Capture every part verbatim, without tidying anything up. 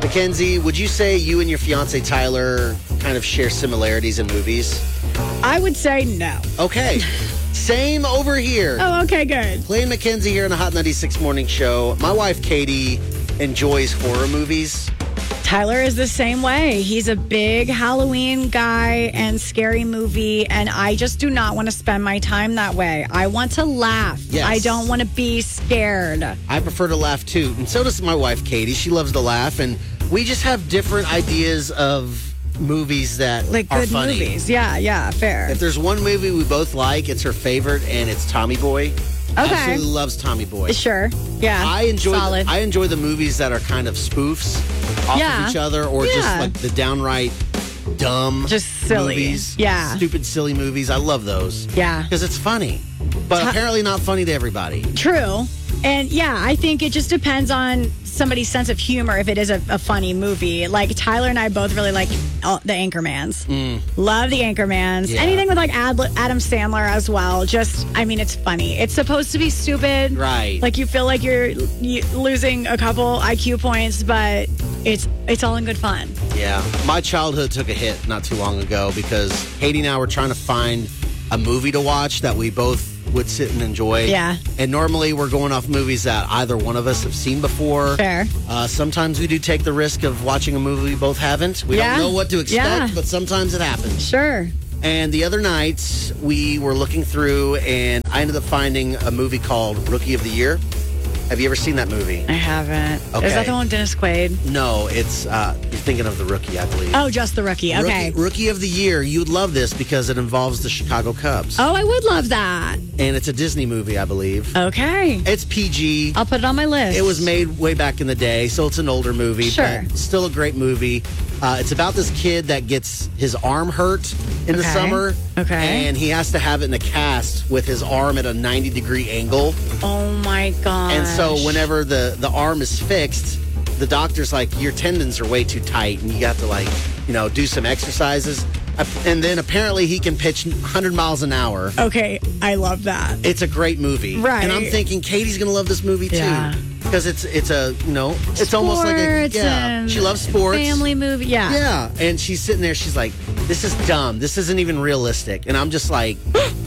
Mackenzie, would you say you and your fiance Tyler kind of share similarities in movies? I would say no. Okay. Same over here. Oh, okay, good. Playing Mackenzie here on the Hot ninety-six Morning Show. My wife, Katie, enjoys horror movies. Tyler is the same way. He's a big Halloween guy and scary movie, and I just do not want to spend my time that way. I want to laugh. Yes. I don't want to be scared. I prefer to laugh too, and so does my wife, Katie. She loves to laugh, and we just have different ideas of movies that Like are good funny. movies. Yeah, yeah, fair. If there's one movie we both like, it's her favorite, and it's Tommy Boy. Okay. Absolutely loves Tommy Boy. Sure. Yeah. I enjoy the, Solid. I enjoy the movies that are kind of spoofs off Yeah. of each other, or just Yeah. like the downright dumb, Just silly. movies. Yeah. Stupid, silly movies. I love those. Yeah. Because it's funny, but Ti- apparently not funny to everybody. True. And yeah, I think it just depends on somebody's sense of humor if it is a, a funny movie. Like Tyler and I both really like uh, the Anchormans. Mm. Love the Anchormans. Yeah. Anything with like Ad- Adam Sandler as well. Just, I mean, it's funny. It's supposed to be stupid. Right. Like you feel like you're you, losing a couple I Q points, but it's it's all in good fun. Yeah. My childhood took a hit not too long ago because Katie and I were trying to find a movie to watch that we both would sit and enjoy. Yeah. And normally we're going off movies that either one of us have seen before. Fair. Uh, sometimes we do take the risk of watching a movie we both haven't. We Yeah. don't know what to expect, Yeah. but sometimes it happens. Sure. And the other night, we were looking through, and I ended up finding a movie called Rookie of the Year. Have you ever seen that movie? I haven't. Okay. Is that the one with Dennis Quaid? No, it's, uh, you're thinking of The Rookie, I believe. Oh, just the rookie. Okay. Rookie, Rookie of the Year. You'd love this because it involves the Chicago Cubs. Oh, I would love that. And it's a Disney movie, I believe. Okay. It's P G. I'll put it on my list. It was made way back in the day, so it's an older movie. Sure. But still a great movie. Uh, it's about this kid that gets his arm hurt in the Okay. summer. Okay. And he has to have it in a cast with his arm at a ninety degree angle. Oh my god. And so whenever the, the arm is fixed, the doctor's like, your tendons are way too tight and you got to like, you know, do some exercises. Uh, And then apparently he can pitch one hundred miles an hour. Okay, I love that. It's a great movie. Right. And I'm thinking Katie's going to love this movie too. Yeah. Because it's it's a, you know, it's almost like a, Sports yeah. and She loves sports. Family movie. Yeah. Yeah. And she's sitting there, she's like, this is dumb. This isn't even realistic. And I'm just like,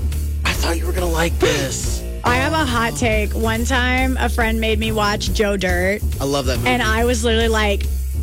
I thought you were going to like this. I have a hot take. One time, a friend made me watch Joe Dirt, I love that movie. and I was literally like,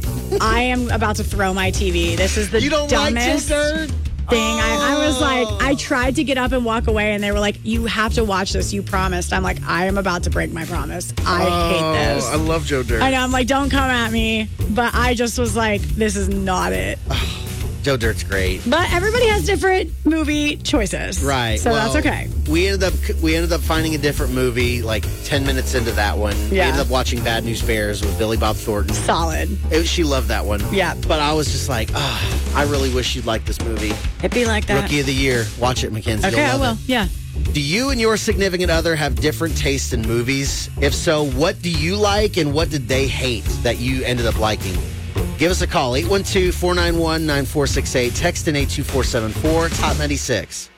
I am about to throw my T V. This is the you don't like dumbest Joe Dirt? thing. I, I was like, Oh. I tried to get up and walk away, and they were like, you have to watch this. You promised. I'm like, I am about to break my promise. I hate this. Oh, I love Joe Dirt. I know. I'm like, don't come at me. But I just was like, this is not it. Joe Dirt's great. But everybody has different movie choices. Right. So well, that's okay. We ended up we ended up finding a different movie like ten minutes into that one. We Yeah. ended up watching Bad News Bears with Billy Bob Thornton. Solid. It, she loved that one. Yeah. But I was just like, oh, I really wish you'd like this movie. It'd be like that. Rookie of the Year. Watch it, Mackenzie. Okay, You'll I love will. it. Yeah. Do you and your significant other have different tastes in movies? If so, what do you like and what did they hate that you ended up liking? Give us a call, eight one two, four nine one, nine four six eight. Text in eight two four seven four. Top ninety-six.